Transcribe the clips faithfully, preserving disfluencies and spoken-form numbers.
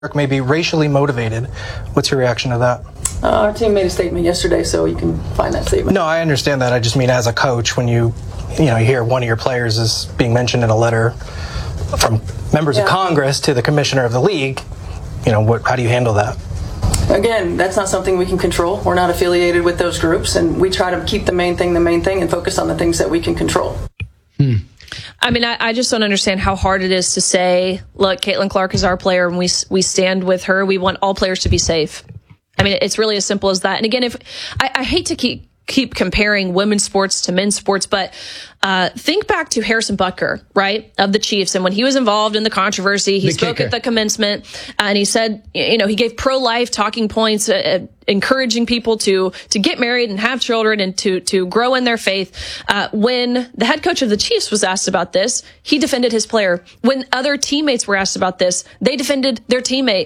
may be racially motivated. What's your reaction to that? Uh, our team made a statement yesterday, so you can find that statement. No, I understand that. I just mean as a coach, when you, you know, you hear one of your players is being mentioned in a letter from members yeah. of Congress to the commissioner of the league, you know, what, how do you handle that? Again, that's not something we can control. We're not affiliated with those groups, and we try to keep the main thing the main thing and focus on the things that we can control. Hmm. I mean, I, I just don't understand how hard it is to say, look, Caitlin Clark is our player and we we stand with her. We want all players to be safe. I mean, it's really as simple as that. And again, if I, I hate to keep keep comparing women's sports to men's sports, but uh, think back to Harrison Butker, right, of the Chiefs. And when he was involved in the controversy, he the spoke kicker. at the commencement uh, and he said, you know, he gave pro-life talking points, uh, encouraging people to to get married and have children and to to grow in their faith. Uh, when the head coach of the Chiefs was asked about this, he defended his player. When other teammates were asked about this, they defended their teammate.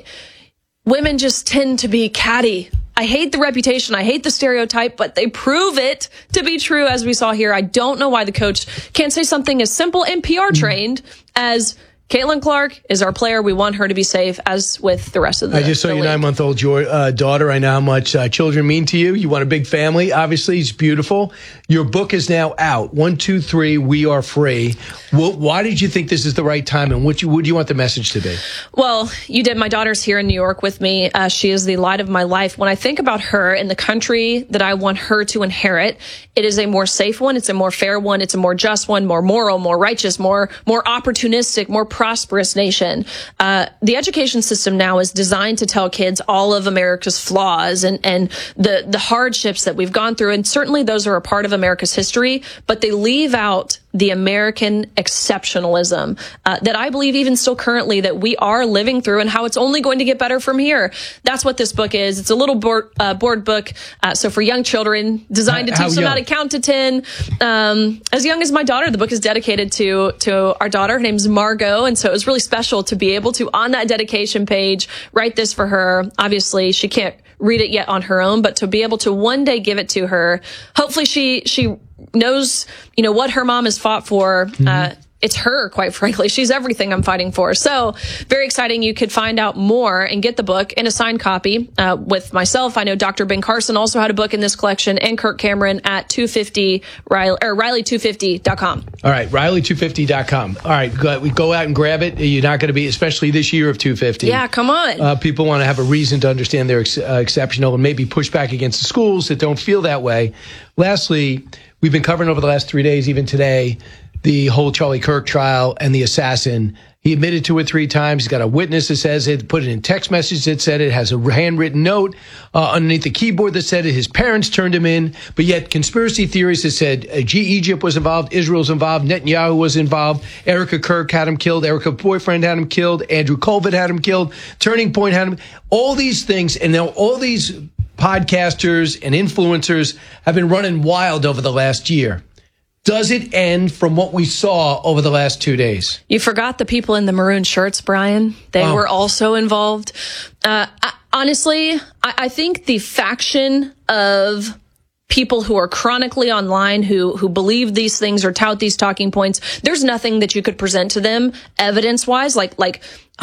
Women just tend to be catty. I hate the reputation. I hate the stereotype, but they prove it to be true, as we saw here. I don't know why the coach can't say something as simple and P R trained as Caitlin Clark is our player. We want her to be safe, as with the rest of the I just saw your nine-month-old uh, daughter. I know how much uh, children mean to you. You want a big family. Obviously, it's beautiful. Your book is now out. One, two, three, We Are Free. Well, why did you think this is the right time, and what, you, what do you want the message to be? Well, you did. My daughter's here in New York with me. Uh, she is the light of my life. When I think about her and the country that I want her to inherit, it is a more safe one. It's a more fair one. It's a more just one, more moral, more righteous, more more opportunistic, more prosperous nation. Uh, the education system now is designed to tell kids all of America's flaws and, and the, the hardships that we've gone through. And certainly those are a part of America's history, but they leave out the American exceptionalism uh, that I believe even still currently that we are living through and how it's only going to get better from here. That's what this book is. It's a little board, uh, board book. Uh, so for young children, designed to how teach them young? how to count to ten. Um, as young as my daughter, the book is dedicated to, to our daughter. Her name's Margot. And so it was really special to be able to, on that dedication page, write this for her. Obviously, she can't read it yet on her own, but to be able to one day give it to her, hopefully she, she knows, you know, what her mom has fought for. Mm-hmm. Uh, it's her, quite frankly. She's everything I'm fighting for. So very exciting. You could find out more and get the book in a signed copy uh, with myself. I know Doctor Ben Carson also had a book in this collection, and Kirk Cameron at two fifty Riley or Riley two fifty dot com. All right, Riley two fifty dot com. All right, go, we go out and grab it. You're not going to be, especially this year of two fifty. Yeah, come on. Uh, people want to have a reason to understand they're ex- uh, exceptional and maybe push back against the schools that don't feel that way. Lastly, we've been covering over the last three days, even today, the whole Charlie Kirk trial and the assassin. He admitted to it three times. He's got a witness that says it, put it in text message that said it, has a handwritten note uh, underneath the keyboard that said it. His parents turned him in. But yet conspiracy theories that said uh, G Egypt was involved, Israel's involved, Netanyahu was involved, Erica Kirk had him killed, Erica's boyfriend had him killed, Andrew Colvin had him killed, Turning Point had him. All these things, and now all these podcasters and influencers have been running wild over the last year. Does it end from what we saw over the last two days? You forgot the people in the maroon shirts, Brian. They oh. were also involved. Uh, I, honestly, I, I think the faction of people who are chronically online, who who believe these things or tout these talking points, there's nothing that you could present to them evidence-wise, like like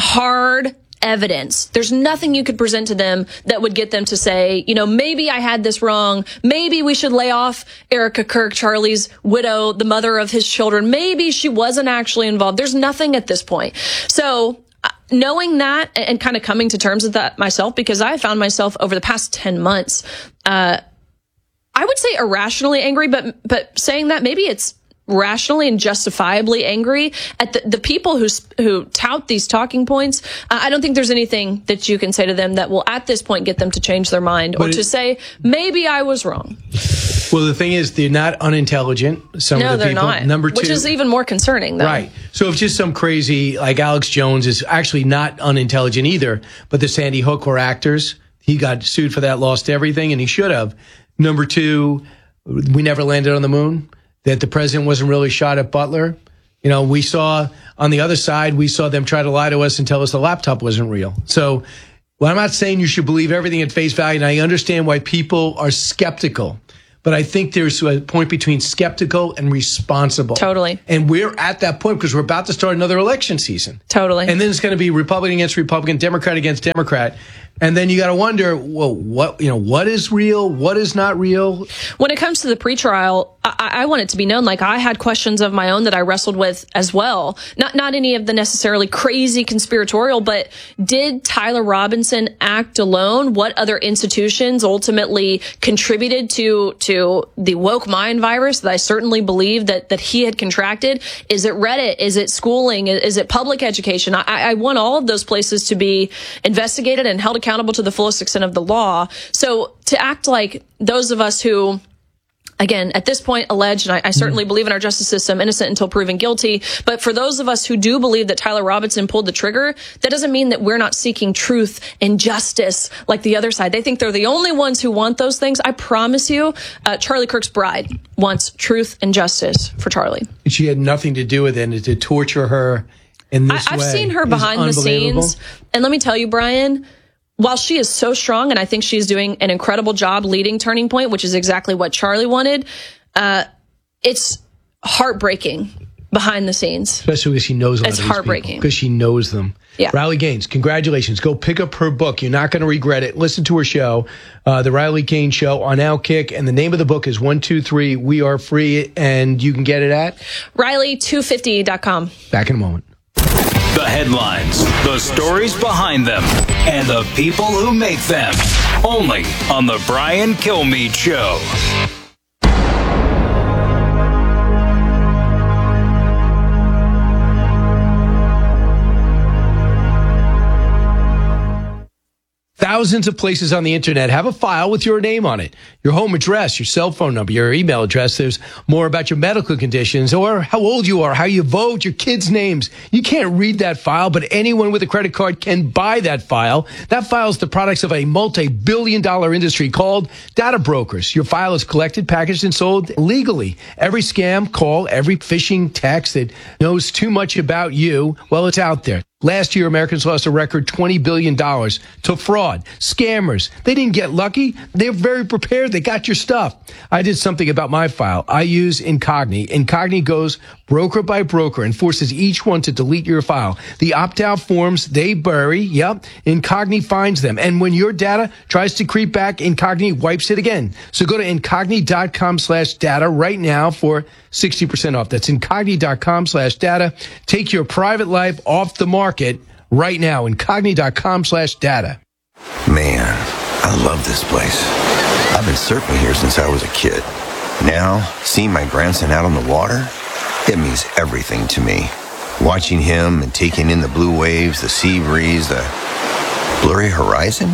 hard evidence. There's nothing you could present to them that would get them to say, you know, maybe I had this wrong. Maybe we should lay off Erica Kirk, Charlie's widow, the mother of his children. Maybe she wasn't actually involved. There's nothing at this point. So knowing that and kind of coming to terms with that myself, because I found myself over the past ten months, uh, I would say irrationally angry, but, but saying that maybe it's rationally and justifiably angry at the, the people who who tout these talking points. Uh, I don't think there's anything that you can say to them that will at this point get them to change their mind or it, to say, maybe I was wrong. Well, the thing is, they're not unintelligent. Some no, of the they're people. not. Number two, which is even more concerning, though. Right. So if just some crazy, like Alex Jones is actually not unintelligent either, but the Sandy Hook were actors. He got sued for that, lost everything, and he should have. Number two, we never landed on the moon. That the president wasn't really shot at Butler. You know, we saw on the other side, we saw them try to lie to us and tell us the laptop wasn't real. So, well, I'm not saying you should believe everything at face value, and I understand why people are skeptical. but I think there's a point between skeptical and responsible. Totally. And we're at that point because we're about to start another election season. Totally. And then it's going to be Republican against Republican, Democrat against Democrat. And then you got to wonder, well, what, you know, what is real? What is not real? When it comes to the pretrial, I, I want it to be known, like, I had questions of my own that I wrestled with as well. Not, not any of the necessarily crazy conspiratorial, but did Tyler Robinson act alone? What other institutions ultimately contributed to, to the woke mind virus that I certainly believe that, that he had contracted? Is it Reddit? Is it schooling? Is it public education? I, I want all of those places to be investigated and held accountable to the fullest extent of the law. So to act like those of us who, again, at this point, alleged, and I, I certainly mm. believe in our justice system, innocent until proven guilty. But for those of us who do believe that Tyler Robinson pulled the trigger, that doesn't mean that we're not seeking truth and justice like the other side. They think they're the only ones who want those things. I promise you, uh, Charlie Kirk's bride wants truth and justice for Charlie. She had nothing to do with it, and to torture her in this I, I've way seen her behind the scenes. And let me tell you, Brian, while she is so strong, and I think she's doing an incredible job leading Turning Point, which is exactly what Charlie wanted, uh, it's heartbreaking behind the scenes. Especially because she knows a lot it's of these heartbreaking. Because she knows them. Yeah. Riley Gaines, congratulations. Go pick up her book. You're not going to regret it. Listen to her show, uh, The Riley Gaines Show on Outkick. And the name of the book is one two three We Are Free. And you can get it at Riley two fifty dot com. Back in a moment. The headlines, the stories behind them, and the people who make them. Only on The Brian Kilmeade Show. Thousands of places on the internet have a file with your name on it, your home address, your cell phone number, your email address. There's more about your medical conditions or how old you are, how you vote, your kids' names. You can't read that file, but anyone with a credit card can buy that file. That file is the products of a multi-billion dollar industry called data brokers. Your file is collected, packaged, and sold legally. Every scam, call, every phishing text that knows too much about you, well, it's out there. Last year, Americans lost a record twenty billion dollars to fraud, scammers. They didn't get lucky. They're very prepared. They got your stuff. I did something about my file. I use Incogni. Incogni goes broker by broker and forces each one to delete your file. The opt-out forms they bury, yep, Incogni finds them. And when your data tries to creep back, Incogni wipes it again. So go to Incogni.com slash data right now for sixty percent off. That's Incogni.com slash data. Take your private life off the market right now. Incogni.com slash data. Man, I love this place. I've been surfing here since I was a kid. Now, seeing my grandson out on the water, it means everything to me. Watching him and taking in the blue waves, the sea breeze, the blurry horizon.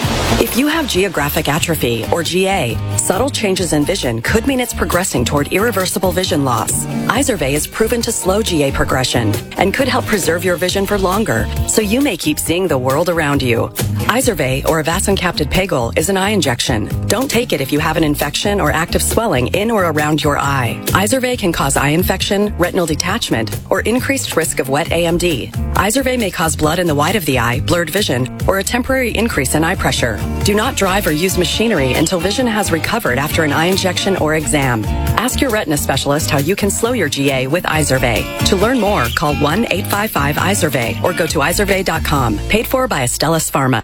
If you have geographic atrophy, or G A, subtle changes in vision could mean it's progressing toward irreversible vision loss. Izervay is proven to slow G A progression and could help preserve your vision for longer, so you may keep seeing the world around you. Izervay, or avacincaptad pegol, is an eye injection. Don't take it if you have an infection or active swelling in or around your eye. Izervay can cause eye infection, retinal detachment, or increased risk of wet A M D. Izervay may cause blood in the white of the eye, blurred vision, or a temporary increase in eye pressure. Do not drive or use machinery until vision has recovered after an eye injection or exam. Ask your retina specialist how you can slow your G A with Izervay. To learn more, call one eight five five Izervay or go to izervay dot com. Paid for by Astellas Pharma.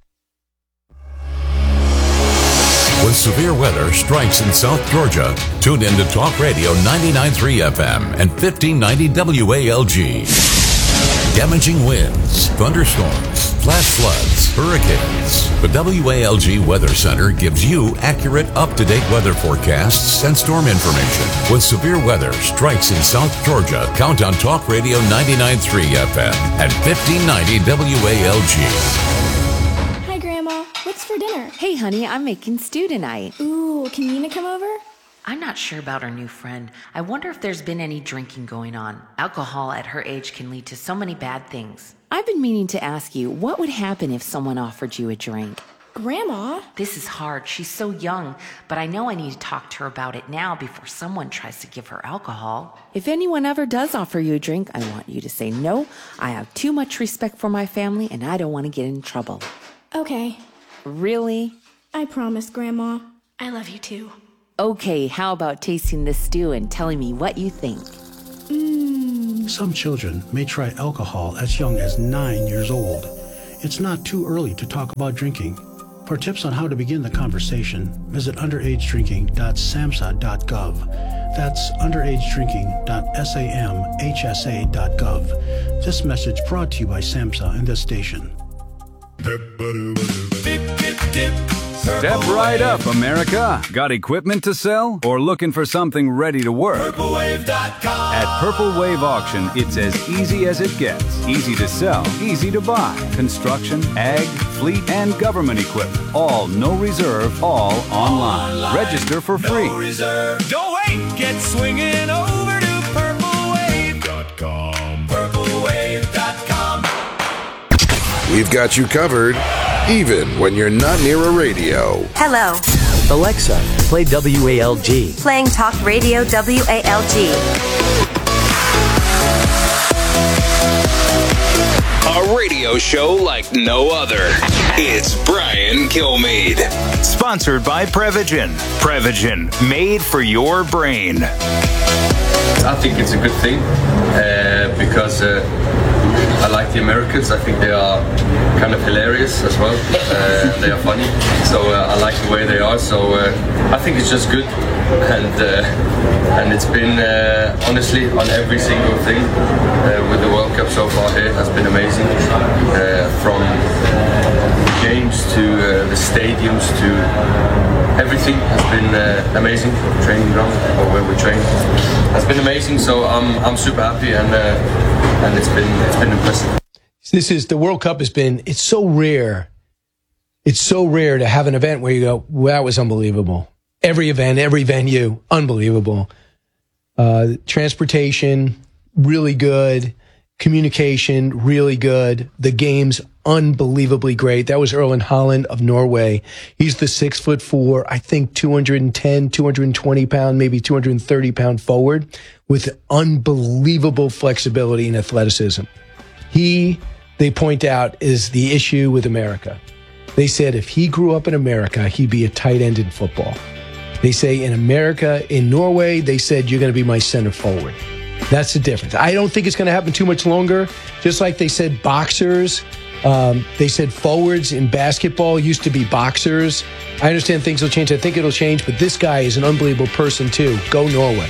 When severe weather strikes in South Georgia, tune in to Talk Radio ninety-nine point three F M and fifteen ninety W A L G. Damaging winds, thunderstorms, flash floods, hurricanes. The W A L G Weather Center gives you accurate, up-to-date weather forecasts and storm information. When severe weather strikes in South Georgia, count on Talk Radio ninety-nine point three F M and fifteen ninety W A L G. Hi, Grandma. What's for dinner? Hey, honey, I'm making stew tonight. Ooh, can Nina come over? I'm not sure about our new friend. I wonder if there's been any drinking going on. Alcohol at her age can lead to so many bad things. I've been meaning to ask you, what would happen if someone offered you a drink? Grandma? This is hard. She's so young, but I know I need to talk to her about it now before someone tries to give her alcohol. If anyone ever does offer you a drink, I want you to say no. I have too much respect for my family, and I don't want to get in trouble. Okay. Really? I promise, Grandma. I love you too. Okay, how about tasting this stew and telling me what you think? Some children may try alcohol as young as nine years old. It's not too early to talk about drinking. For tips on how to begin the conversation, visit underage drinking dot samhsa dot gov. That's underage drinking dot samhsa dot gov. This message brought to you by SAMHSA and this station. Step right up, America. Got equipment to sell or looking for something ready to work? Purple Wave dot com. At Purple Wave Auction, it's as easy as it gets. Easy to sell, easy to buy. Construction, ag, fleet, and government equipment. All no reserve, all online. online. Register for free. No reserve. Don't wait. Get swinging over to purple wave dot com. purple wave dot com. We've got you covered, even when you're not near a radio. Hello. Alexa, play W A L G. Playing Talk Radio W A L G. A radio show like no other. It's Brian Kilmeade. Sponsored by Prevagen. Prevagen, made for your brain. I think it's a good thing uh, because uh, I like the Americans. I think they are kind of hilarious as well. Uh, they are funny, so uh, I like the way they are. So uh, I think it's just good, and uh, and it's been uh, honestly on every single thing uh, with the World Cup so far here has been amazing. Uh, from games to uh, the stadiums to everything has been uh, amazing. Training ground or where we train has been amazing. So I'm I'm super happy and. Uh, And it's been it's been impressive. This is the World Cup has been. It's so rare. It's so rare to have an event where you go, well, that was unbelievable. Every event, every venue, unbelievable. Uh, transportation, really good. Communication, really good. The game's unbelievably great. That was Erling Haaland of Norway. He's the six foot four, I think two hundred ten, two hundred twenty pound, maybe two hundred thirty pound forward with unbelievable flexibility and athleticism. He, they point out, is the issue with America. They said if he grew up in America, he'd be a tight end in football. They say in America, in Norway, they said, you're going to be my center forward. That's the difference. I don't think it's going to happen too much longer. Just like they said boxers, um, they said forwards in basketball used to be boxers. I understand things will change. I think it'll change, but this guy is an unbelievable person too. Go Norway.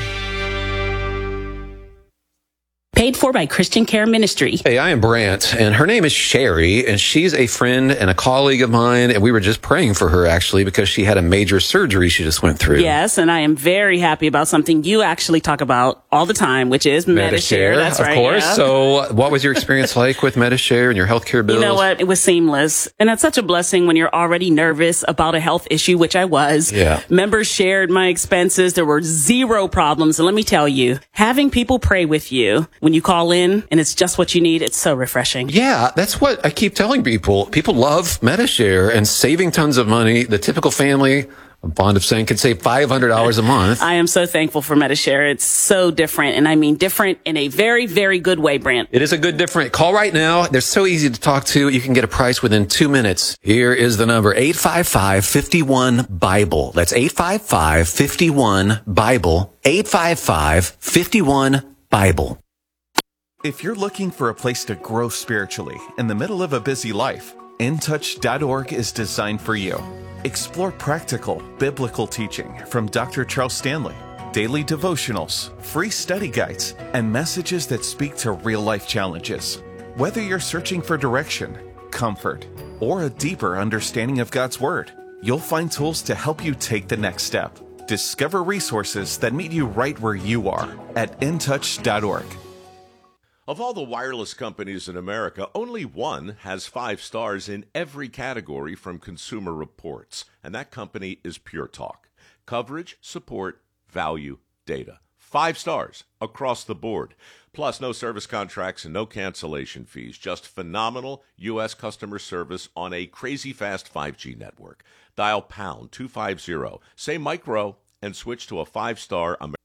Paid for by Christian Care Ministry. Hey, I am Brant, and her name is Sherry, and she's a friend and a colleague of mine, and we were just praying for her, actually, because she had a major surgery she just went through. Yes, and I am very happy about something you actually talk about all the time, which is Medi-Share. That's of right. Of course. Yeah. So what was your experience like with Medi-Share and your healthcare bills? You know what? It was seamless. And that's such a blessing when you're already nervous about a health issue, which I was. Yeah. Members shared my expenses. There were zero problems. And let me tell you, having people pray with you when you call in and it's just what you need, it's so refreshing. Yeah, that's what I keep telling people. People love Medi-Share and saving tons of money. The typical family, I'm fond of saying, can save five hundred dollars a month. I am so thankful for Medi-Share. It's so different. And I mean different in a very, very good way, Brant. It is a good different. Call right now. They're so easy to talk to. You can get a price within two minutes. Here is the number, eight five five, five one, BIBLE. That's eight five five, five one, BIBLE. eight five five, five one, BIBLE. If you're looking for a place to grow spiritually in the middle of a busy life, in touch dot org is designed for you. Explore practical, biblical teaching from Doctor Charles Stanley, daily devotionals, free study guides, and messages that speak to real-life challenges. Whether you're searching for direction, comfort, or a deeper understanding of God's Word, you'll find tools to help you take the next step. Discover resources that meet you right where you are at in touch dot org. Of all the wireless companies in America, only one has five stars in every category from Consumer Reports, and that company is Pure Talk. Coverage, support, value, data. Five stars across the board. Plus, no service contracts and no cancellation fees. Just phenomenal U S customer service on a crazy fast five G network. Dial pound two fifty, say micro, and switch to a five-star American.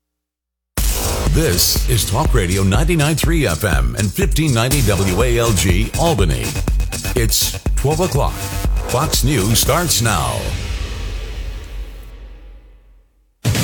This is Talk Radio ninety-nine point three F M and fifteen ninety W A L G Albany. It's twelve o'clock. Fox News starts now.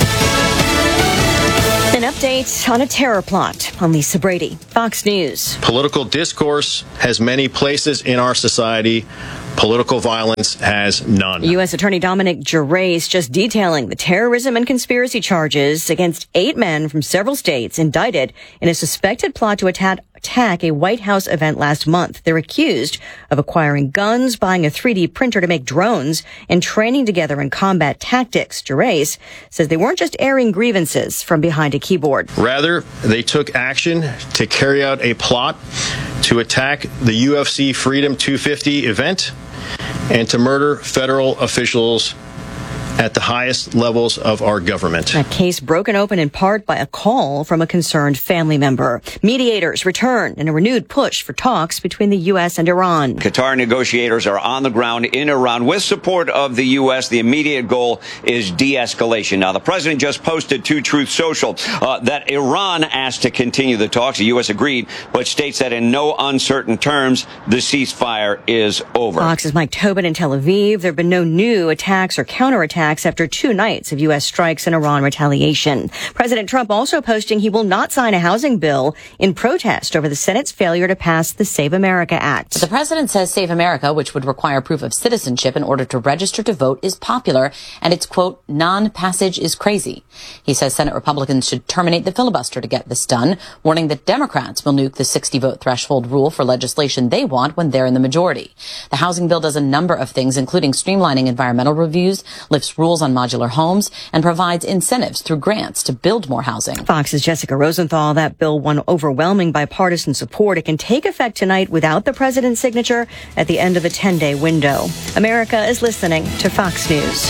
update on a terror plot. I'm Lisa Brady, Fox News. Political discourse has many places in our society. Political violence has none. U S. Attorney Dominic Gerace just detailing the terrorism and conspiracy charges against eight men from several states indicted in a suspected plot to attack attack a White House event last month. They're accused of acquiring guns, buying a three D printer to make drones, and training together in combat tactics. Gerace says they weren't just airing grievances from behind a keyboard. Rather, they took action to carry out a plot to attack the U F C Freedom two fifty event and to murder federal officials at the highest levels of our government. A case broken open in part by a call from a concerned family member. Mediators return in a renewed push for talks between the U S and Iran. Qatar negotiators are on the ground in Iran with support of the U S. The immediate goal is de-escalation. Now, the president just posted to Truth Social uh, that Iran asked to continue the talks. The U S agreed, but states that in no uncertain terms, the ceasefire is over. Fox's Mike Tobin in Tel Aviv. There have been no new attacks or counterattacks after two nights of U S strikes and Iran retaliation. President Trump also posting he will not sign a housing bill in protest over the Senate's failure to pass the Save America Act. The president says Save America, which would require proof of citizenship in order to register to vote, is popular, and its, quote, non-passage is crazy. He says Senate Republicans should terminate the filibuster to get this done, warning that Democrats will nuke the sixty-vote threshold rule for legislation they want when they're in the majority. The housing bill does a number of things, including streamlining environmental reviews, lifts rules on modular homes, and provides incentives through grants to build more housing. Fox's Jessica Rosenthal. That bill won overwhelming bipartisan support. It can take effect tonight without the president's signature at the end of a ten-day window. America is listening to Fox News.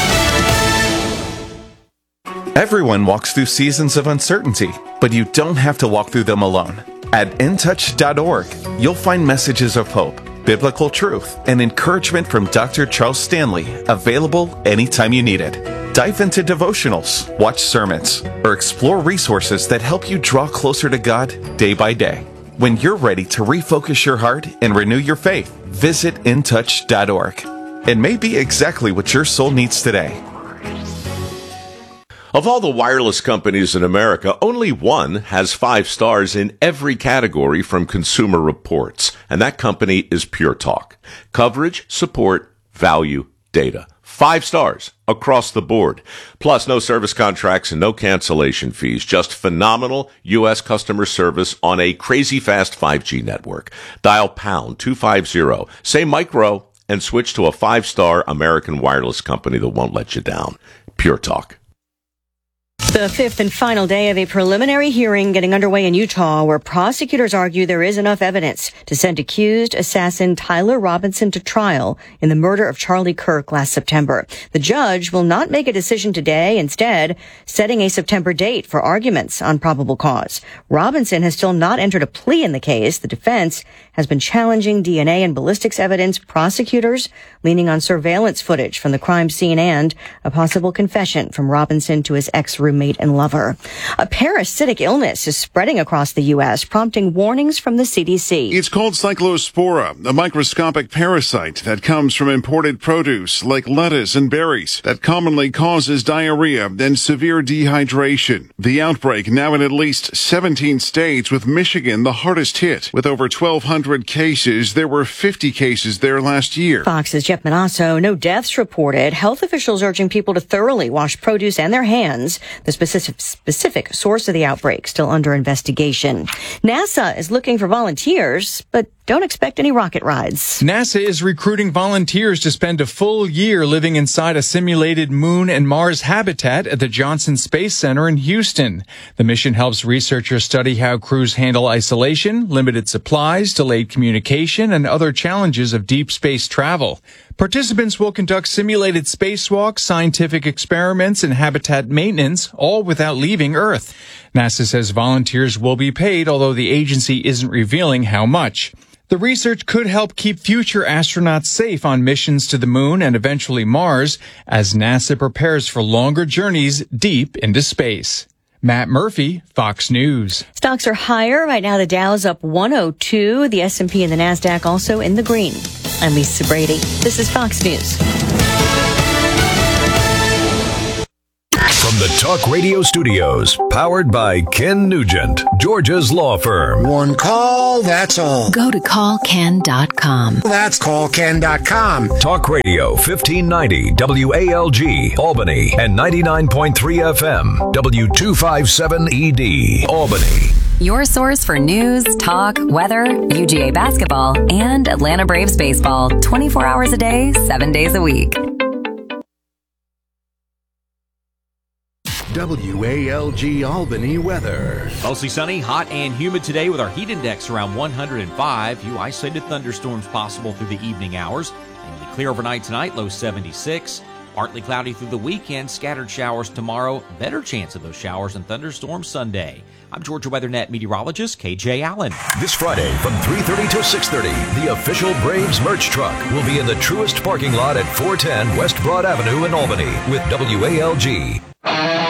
Everyone walks through seasons of uncertainty, but you don't have to walk through them alone. At in touch dot org, you'll find messages of hope, biblical truth, and encouragement from Doctor Charles Stanley, available anytime you need it. Dive into devotionals, watch sermons, or explore resources that help you draw closer to God day by day. When you're ready to refocus your heart and renew your faith, visit in touch dot org. It may be exactly what your soul needs today. Of all the wireless companies in America, only one has five stars in every category from Consumer Reports, and that company is Pure Talk. Coverage, support, value, data. Five stars across the board. Plus, no service contracts and no cancellation fees. Just phenomenal U S customer service on a crazy fast five G network. Dial pound two fifty, say micro, and switch to a five-star American wireless company that won't let you down. Pure Talk. The fifth and final day of a preliminary hearing getting underway in Utah, where prosecutors argue there is enough evidence to send accused assassin Tyler Robinson to trial in the murder of Charlie Kirk last September. The judge will not make a decision today, instead setting a September date for arguments on probable cause. Robinson has still not entered a plea in the case. The defense has been challenging D N A and ballistics evidence, prosecutors leaning on surveillance footage from the crime scene and a possible confession from Robinson to his ex-roommate and lover. A parasitic illness is spreading across the U S, prompting warnings from the C D C. It's called Cyclospora, a microscopic parasite that comes from imported produce like lettuce and berries that commonly causes diarrhea and severe dehydration. The outbreak now in at least seventeen states, with Michigan the hardest hit. With over twelve hundred cases, there were fifty cases there last year. Fox's Jeff Manasso. No deaths reported. Health officials urging people to thoroughly wash produce and their hands. The specific, specific source of the outbreak still under investigation. NASA is looking for volunteers, but don't expect any rocket rides. NASA is recruiting volunteers to spend a full year living inside a simulated Moon and Mars habitat at the Johnson Space Center in Houston. The mission helps researchers study how crews handle isolation, limited supplies, delayed communication, and other challenges of deep space travel. Participants will conduct simulated spacewalks, scientific experiments, and habitat maintenance, all without leaving Earth. NASA says volunteers will be paid, although the agency isn't revealing how much. The research could help keep future astronauts safe on missions to the Moon and eventually Mars, as NASA prepares for longer journeys deep into space. Matt Murphy, Fox News. Stocks are higher. Right now, the Dow's up one oh two. The S and P and the NASDAQ also in the green. I'm Lisa Brady. This is Fox News. From the Talk Radio Studios, powered by Ken Nugent, Georgia's law firm. One call, that's all. Go to call ken dot com. That's call ken dot com. Talk Radio fifteen ninety W A L G, Albany, and ninety-nine point three F M, W two fifty-seven E D, Albany. Your source for news, talk, weather, U G A basketball, and Atlanta Braves baseball. twenty-four hours a day, seven days a week. W A L G Albany weather. Mostly sunny, hot and humid today with our heat index around one hundred five. Few isolated thunderstorms possible through the evening hours. Mainly clear overnight tonight, low seventy-six. Partly cloudy through the weekend, scattered showers tomorrow. Better chance of those showers and thunderstorms Sunday. I'm Georgia WeatherNet meteorologist K J Allen. This Friday from three thirty to six thirty, the official Braves merch truck will be in the Truist parking lot at four ten West Broad Avenue in Albany with W A L G.